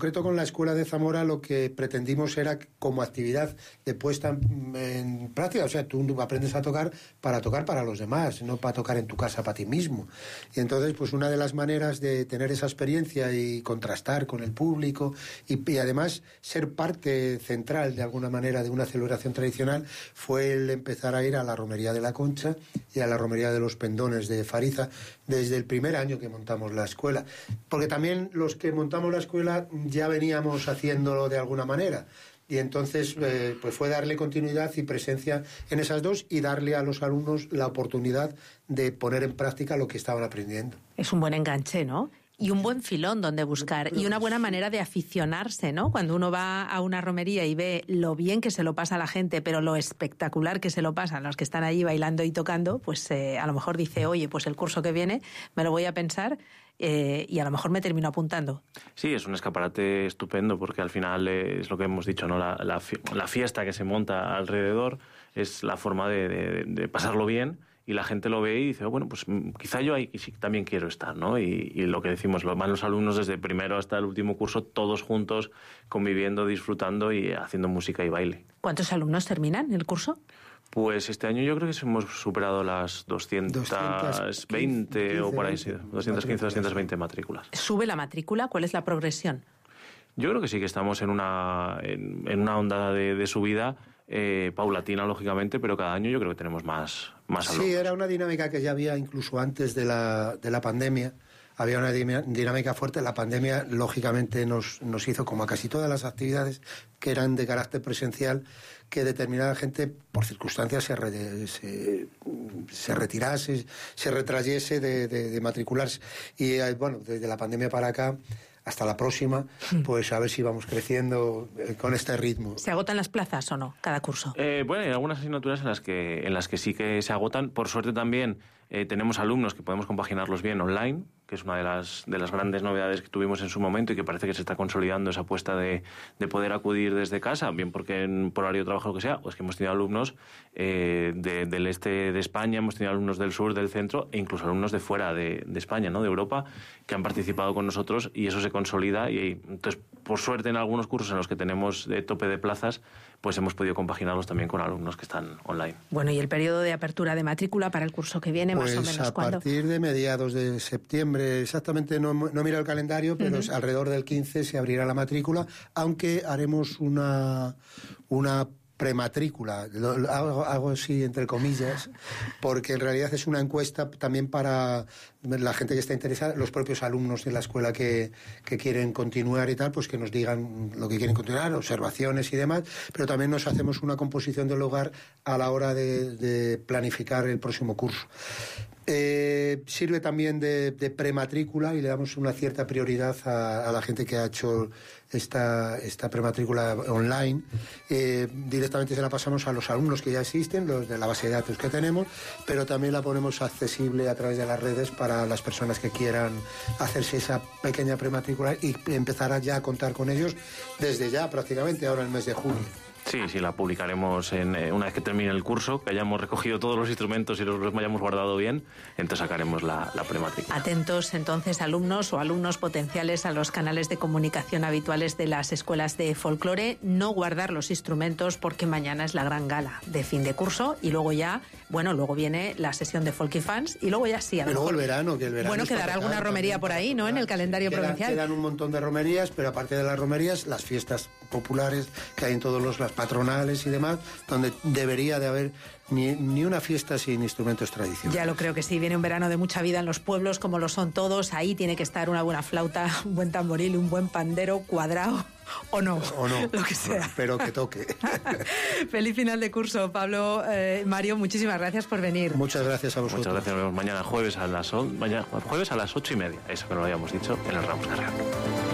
concreto con la Escuela de Zamora lo que pretendimos era como actividad de puesta en práctica, o sea, tú aprendes a tocar para los demás, no para tocar en tu casa para ti mismo. Y entonces, pues una de las maneras de tener esa experiencia y contrastar con el público y además ser parte central de alguna manera de una celebración tradicional fue el empezar a ir a la Romería de la Concha y a la Romería de los Pendones de Fariza desde el primer año que montamos la escuela, porque también los que montamos la escuela ya veníamos haciéndolo de alguna manera. Y entonces pues fue darle continuidad y presencia en esas dos y darle a los alumnos la oportunidad de poner en práctica lo que estaban aprendiendo. Es un buen enganche, ¿no? Y un buen filón donde buscar y una buena manera de aficionarse, ¿no? Cuando uno va a una romería y ve lo bien que se lo pasa a la gente, pero lo espectacular que se lo pasan los que están allí bailando y tocando, pues a lo mejor dice, oye, pues el curso que viene me lo voy a pensar y a lo mejor me termino apuntando. Sí, es un escaparate estupendo porque al final es lo que hemos dicho, ¿no? La fiesta que se monta alrededor es la forma de pasarlo bien. Y la gente lo ve y dice, bueno, pues quizá yo ahí sí también quiero estar, ¿no? Y lo que decimos, van los alumnos desde primero hasta el último curso, todos juntos, conviviendo, disfrutando y haciendo música y baile. ¿Cuántos alumnos terminan el curso? Pues este año yo creo que hemos superado las 220 o por ahí, sí, 215, 220 matrículas. ¿Sube la matrícula? ¿Cuál es la progresión? Yo creo que sí que estamos en una onda de subida paulatina, lógicamente, pero cada año yo creo que tenemos más alumnos. Sí, era una dinámica que ya había incluso antes de la pandemia. Había una dinámica fuerte. La pandemia, lógicamente, nos hizo, como a casi todas las actividades que eran de carácter presencial, que determinada gente, por circunstancias, se retirase, se retrayese de matricularse. Y bueno, desde la pandemia para acá, hasta la próxima, pues a ver si vamos creciendo con este ritmo. ¿Se agotan las plazas o no, cada curso? Bueno, hay algunas asignaturas en las que sí que se agotan. Por suerte también tenemos alumnos que podemos compaginarlos bien online, que es una de las grandes novedades que tuvimos en su momento y que parece que se está consolidando esa apuesta de poder acudir desde casa, bien porque por horario de trabajo o lo que sea, o es que hemos tenido alumnos del este de España, hemos tenido alumnos del sur, del centro e incluso alumnos de fuera de España, ¿no? De Europa, que han participado con nosotros y eso se consolida y entonces, por suerte, en algunos cursos en los que tenemos tope de plazas, pues hemos podido compaginarlos también con alumnos que están online. Bueno, ¿y el periodo de apertura de matrícula para el curso que viene, pues más o menos cuándo? A partir de mediados de septiembre, exactamente no miro el calendario, pero es alrededor del 15 se abrirá la matrícula, aunque haremos una prematrícula, hago así entre comillas, porque en realidad es una encuesta también para la gente que está interesada, los propios alumnos de la escuela que quieren continuar y tal, pues que nos digan lo que quieren continuar, observaciones y demás, pero también nos hacemos una composición del hogar a la hora de planificar el próximo curso. Sirve también de prematrícula y le damos una cierta prioridad a la gente que ha hecho esta prematrícula online. Directamente se la pasamos a los alumnos que ya existen, los de la base de datos que tenemos, pero también la ponemos accesible a través de las redes para las personas que quieran hacerse esa pequeña prematrícula y empezar ya a contar con ellos desde ya prácticamente, ahora en el mes de julio. Sí, la publicaremos una vez que termine el curso, que hayamos recogido todos los instrumentos y los hayamos guardado bien, entonces sacaremos la prematrícula. Atentos entonces, alumnos o alumnos potenciales, a los canales de comunicación habituales de las escuelas de folclore, no guardar los instrumentos porque mañana es la gran gala de fin de curso y luego ya, bueno, luego viene la sesión de Folk y Fans y luego ya sí. Y luego el verano, que el verano. Bueno, quedará alguna romería por ahí, ¿no? En el calendario provincial. Quedan un montón de romerías, pero aparte de las romerías, las fiestas populares que hay en todos las patronales y demás, donde debería de haber ni una fiesta sin instrumentos tradicionales. Ya lo creo que sí, viene un verano de mucha vida en los pueblos, como lo son todos, ahí tiene que estar una buena flauta, un buen tamboril, un buen pandero cuadrado, o no, lo que sea. Pero que toque. Feliz final de curso, Pablo. Mario, muchísimas gracias por venir. Muchas gracias a vosotros. Muchas gracias, nos vemos mañana jueves a las 8:30, eso que no lo habíamos dicho, en el Ramos Carreón.